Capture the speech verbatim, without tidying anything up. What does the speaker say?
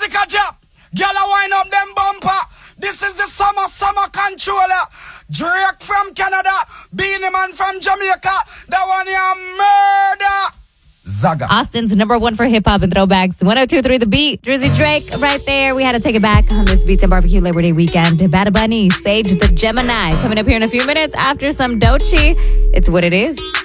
music a drop. Girl a wind up them bumper. This is the summer, summer controller. Drake from Canada. Beanie Man from Jamaica. That one here murder. Zaga. Austin's number one for hip hop and throwbacks. one oh two point three The Beat. Drizzy Drake right there. We had to take it back on this Beats and Barbecue Labor Day weekend. Bad Bunny, Sage the Gemini. Coming up here in a few minutes after some Doechii. It's what it is.